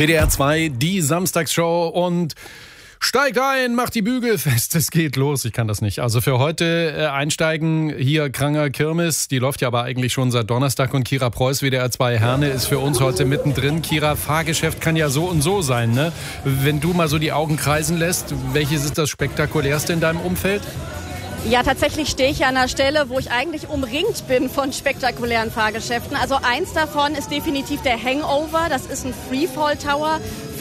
WDR 2, die Samstagsshow und steigt ein, macht die Bügel fest, es geht los. Ich kann das nicht. Also für heute einsteigen, hier Kranger Kirmes, die läuft ja aber eigentlich schon seit Donnerstag und Kira Preuß, WDR 2 Herne, ist für uns heute mittendrin. Kira, Fahrgeschäft kann ja so und so sein, ne? Wenn du mal so die Augen kreisen lässt, welches ist das spektakulärste in deinem Umfeld? Ja, tatsächlich stehe ich an einer Stelle, wo ich eigentlich umringt bin von spektakulären Fahrgeschäften. Also eins davon ist definitiv der Hangover. Das ist ein Freefall Tower,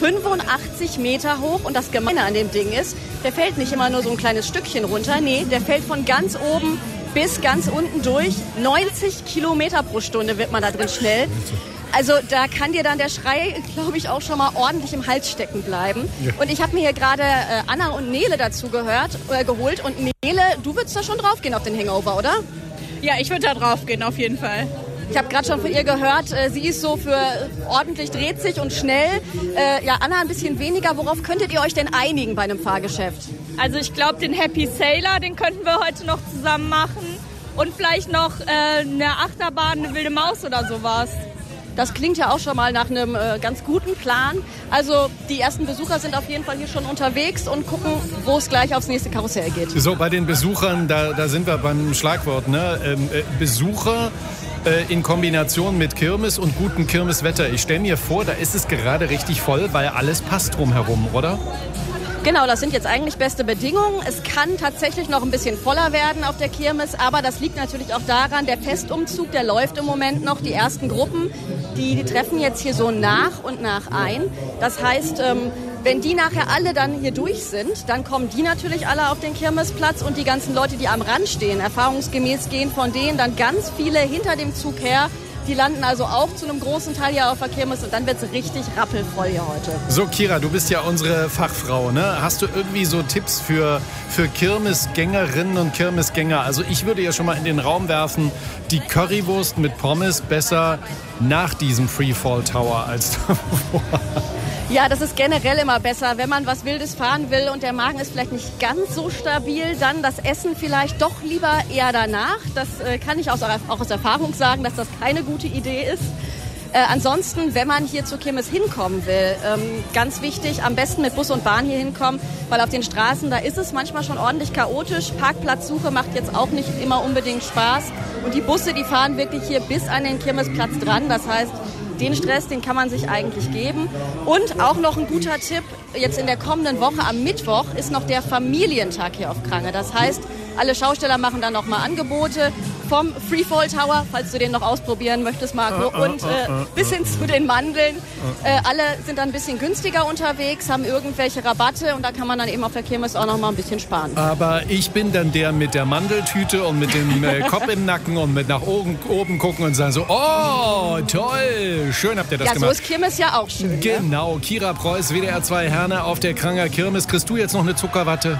85 Meter hoch. Und das Gemeine an dem Ding ist, der fällt nicht immer nur so ein kleines Stückchen runter. Nee, der fällt von ganz oben bis ganz unten durch. 90 Kilometer pro Stunde wird man da drin schnell. Also da kann dir dann der Schrei, glaube ich, auch schon mal ordentlich im Hals stecken bleiben. Ja. Und ich habe mir hier gerade Anna und Nele dazu geholt. Und Nele, du würdest da schon drauf gehen auf den Hangover, oder? Ja, ich würde da drauf gehen, auf jeden Fall. Ich habe gerade schon von ihr gehört, sie ist so für ordentlich dreht sich und schnell. Ja, Anna ein bisschen weniger. Worauf könntet ihr euch denn einigen bei einem Fahrgeschäft? Also ich glaube, den Happy Sailor, den könnten wir heute noch zusammen machen. Und vielleicht noch eine Achterbahn, eine wilde Maus oder sowas. Das klingt ja auch schon mal nach einem ganz guten Plan. Also die ersten Besucher sind auf jeden Fall hier schon unterwegs und gucken, wo es gleich aufs nächste Karussell geht. So, bei den Besuchern, da sind wir beim Schlagwort, ne? Besucher in Kombination mit Kirmes und gutem Kirmeswetter. Ich stelle mir vor, da ist es gerade richtig voll, weil alles passt drumherum, oder? Genau, das sind jetzt eigentlich beste Bedingungen. Es kann tatsächlich noch ein bisschen voller werden auf der Kirmes, aber das liegt natürlich auch daran, der Festumzug, der läuft im Moment noch. Die ersten Gruppen, die treffen jetzt hier so nach und nach ein. Das heißt, wenn die nachher alle dann hier durch sind, dann kommen die natürlich alle auf den Kirmesplatz und die ganzen Leute, die am Rand stehen. Erfahrungsgemäß gehen von denen dann ganz viele hinter dem Zug her. Die landen also auch zu einem großen Teil hier auf der Kirmes und dann wird es richtig rappelvoll hier heute. So, Kira, du bist ja unsere Fachfrau, ne? Hast du irgendwie so Tipps für Kirmesgängerinnen und Kirmesgänger? Also ich würde ja schon mal in den Raum werfen, die Currywurst mit Pommes besser nach diesem Freefall Tower als davor. Ja, das ist generell immer besser. Wenn man was Wildes fahren will und der Magen ist vielleicht nicht ganz so stabil, dann das Essen vielleicht doch lieber eher danach. Das kann ich auch aus Erfahrung sagen, dass das keine gute Idee ist. Ansonsten, wenn man hier zur Kirmes hinkommen will, ganz wichtig, am besten mit Bus und Bahn hier hinkommen, weil auf den Straßen, da ist es manchmal schon ordentlich chaotisch. Parkplatzsuche macht jetzt auch nicht immer unbedingt Spaß. Und die Busse, die fahren wirklich hier bis an den Kirmesplatz dran. Das heißt, den Stress, den kann man sich eigentlich geben. Und auch noch ein guter Tipp, jetzt in der kommenden Woche am Mittwoch ist noch der Familientag hier auf Krange. Das heißt, alle Schausteller machen dann nochmal Angebote vom Freefall Tower, falls du den noch ausprobieren möchtest, Marco, und bis hin zu den Mandeln. Alle sind dann ein bisschen günstiger unterwegs, haben irgendwelche Rabatte und da kann man dann eben auf der Kirmes auch nochmal ein bisschen sparen. Aber ich bin dann der mit der Mandeltüte und mit dem Kopf im Nacken und mit nach oben gucken und sagen so, oh, toll, schön habt ihr das gemacht. Ja, so ist Kirmes ja auch schön. Genau, Kira Preuß, WDR 2 Herne auf der Kranger Kirmes. Kriegst du jetzt noch eine Zuckerwatte?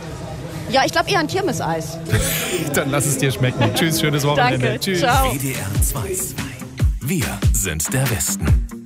Ja, ich glaube eher ein Kirmeseis. Dann lass es dir schmecken. Tschüss, schönes Wochenende. Danke, tschüss. Ciao. WDR 2. Wir sind der Westen.